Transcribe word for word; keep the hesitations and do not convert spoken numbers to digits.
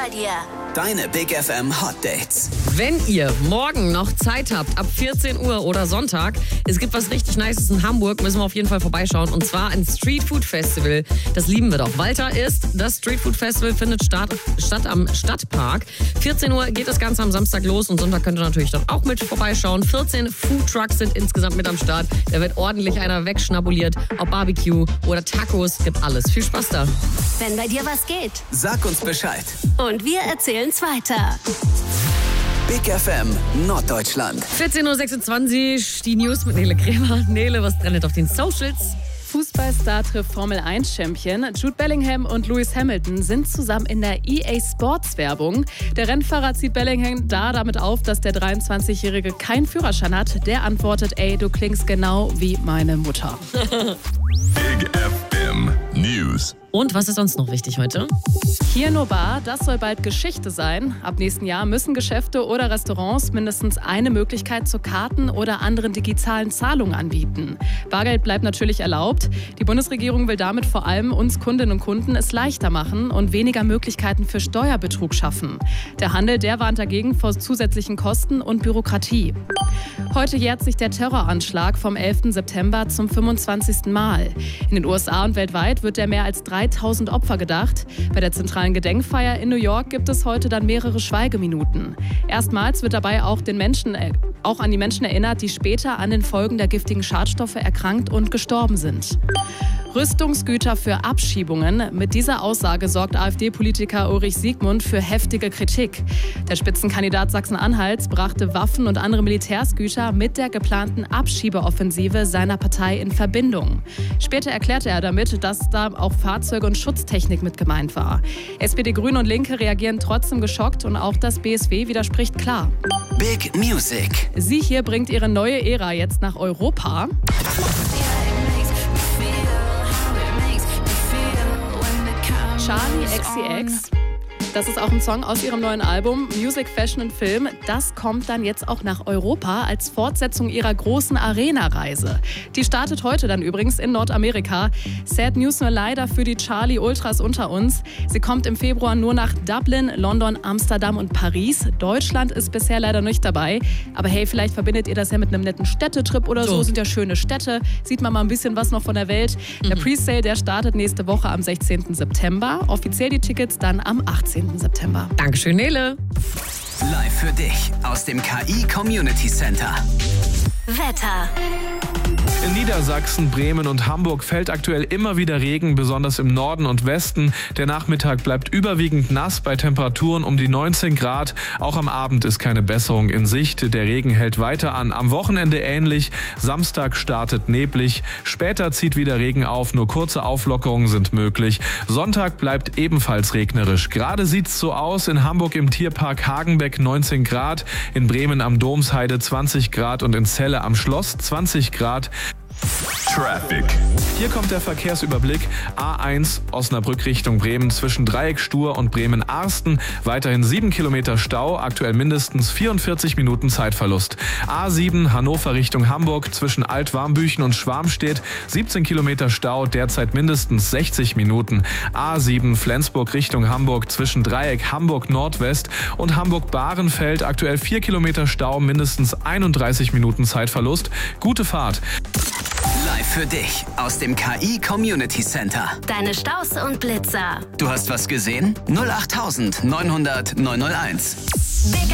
bei dir. Deine Big F M Hot Dates. Wenn ihr morgen noch Zeit habt, ab vierzehn Uhr oder Sonntag, es gibt was richtig Nices in Hamburg, müssen wir auf jeden Fall vorbeischauen. Und zwar ein Street Food Festival. Das lieben wir doch. Walter ist, das Street Food Festival findet statt, statt am Stadtpark. vierzehn Uhr geht das Ganze am Samstag los und Sonntag könnt ihr natürlich dort auch mit vorbeischauen. vierzehn Food Trucks sind insgesamt mit am Start. Da wird ordentlich einer wegschnabuliert. Ob Barbecue oder Tacos, gibt alles. Viel Spaß da. Wenn bei dir was geht. Sag uns Bescheid. Und wir erzählen's weiter. Big F M Norddeutschland. vierzehn Uhr sechsundzwanzig, die News mit Nele Kremer. Nele, was trendet auf den Socials? Fußballstar trifft Formel eins Champion. Jude Bellingham und Lewis Hamilton sind zusammen in der E A Sports Werbung. Der Rennfahrer zieht Bellingham da damit auf, dass der dreiundzwanzigjährige keinen Führerschein hat. Der antwortet, ey, du klingst genau wie meine Mutter. Big F M News. Und was ist sonst noch wichtig heute? Kino Bar, das soll bald Geschichte sein. Ab nächsten Jahr müssen Geschäfte oder Restaurants mindestens eine Möglichkeit zur Karten- oder anderen digitalen Zahlung anbieten. Bargeld bleibt natürlich erlaubt. Die Bundesregierung will damit vor allem uns Kundinnen und Kunden es leichter machen und weniger Möglichkeiten für Steuerbetrug schaffen. Der Handel, der warnt dagegen vor zusätzlichen Kosten und Bürokratie. Heute jährt sich der Terroranschlag vom elften September zum fünfundzwanzigsten Mal. In den U S A und weltweit wird der mehr als dreitausend Opfer gedacht. Bei der zentralen Gedenkfeier in New York gibt es heute dann mehrere Schweigeminuten. Erstmals wird dabei auch, den Menschen, äh, auch an die Menschen erinnert, die später an den Folgen der giftigen Schadstoffe erkrankt und gestorben sind. Rüstungsgüter für Abschiebungen. Mit dieser Aussage sorgt AfD-Politiker Ulrich Siegmund für heftige Kritik. Der Spitzenkandidat Sachsen-Anhalts brachte Waffen und andere Militärsgüter mit der geplanten Abschiebeoffensive seiner Partei in Verbindung. Später erklärte er damit, dass da auch Fahrzeuge und Schutztechnik mit gemeint war. S P D, Grüne und Linke reagieren trotzdem geschockt und auch das B S W widerspricht klar. Big Music. Sie hier bringt ihre neue Ära jetzt nach Europa. Charli X C X. Das ist auch ein Song aus ihrem neuen Album Music, Fashion und Film. Das kommt dann jetzt auch nach Europa als Fortsetzung ihrer großen Arena-Reise. Die startet heute dann übrigens in Nordamerika. Sad News nur leider für die Charli Ultras unter uns. Sie kommt im Februar nur nach Dublin, London, Amsterdam und Paris. Deutschland ist bisher leider nicht dabei. Aber hey, vielleicht verbindet ihr das ja mit einem netten Städtetrip oder so. so. Sind ja schöne Städte. Sieht man mal ein bisschen was noch von der Welt. Mhm. Der Presale, der startet nächste Woche am sechzehnten September. Offiziell die Tickets dann am achtzehnten September. Dankeschön, Nele. Live für dich aus dem K I Community Center. Wetter. In Niedersachsen, Bremen und Hamburg fällt aktuell immer wieder Regen, besonders im Norden und Westen. Der Nachmittag bleibt überwiegend nass bei Temperaturen um die neunzehn Grad. Auch am Abend ist keine Besserung in Sicht. Der Regen hält weiter an. Am Wochenende ähnlich. Samstag startet neblig. Später zieht wieder Regen auf. Nur kurze Auflockerungen sind möglich. Sonntag bleibt ebenfalls regnerisch. Gerade sieht's so aus. In Hamburg im Tierpark Hagenbeck neunzehn Grad. In Bremen am Domsheide zwanzig Grad und in Celle am Schloss zwanzig Grad. Traffic. Hier kommt der Verkehrsüberblick. A eins Osnabrück Richtung Bremen zwischen Dreieck-Stur und Bremen-Arsten. Weiterhin sieben Kilometer Stau, aktuell mindestens vierundvierzig Minuten Zeitverlust. A sieben Hannover Richtung Hamburg zwischen Alt-Warmbüchen und Schwarmstedt. siebzehn Kilometer Stau, derzeit mindestens sechzig Minuten. A sieben Flensburg Richtung Hamburg zwischen Dreieck Hamburg Nordwest und Hamburg-Bahrenfeld. Aktuell vier Kilometer Stau, mindestens einunddreißig Minuten Zeitverlust. Gute Fahrt. Live für dich aus dem K I Community Center. Deine Staus und Blitzer. Du hast was gesehen? null acht neunhundert neunhunderteins. Big